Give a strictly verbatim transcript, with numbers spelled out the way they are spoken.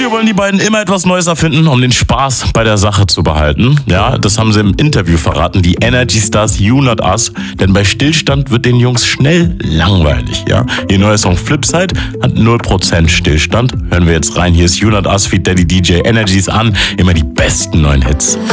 Studio wollen die beiden immer etwas Neues erfinden, um den Spaß bei der Sache zu behalten. Ja, das haben sie im Interview verraten, die Energy Stars You Not Us. Denn bei Stillstand wird den Jungs schnell langweilig. Ja, ihr neuer Song Flipside hat null Prozent Stillstand. Hören wir jetzt rein. Hier ist You Not Us feat. Daddy D J. Energies an. Immer die besten neuen Hits.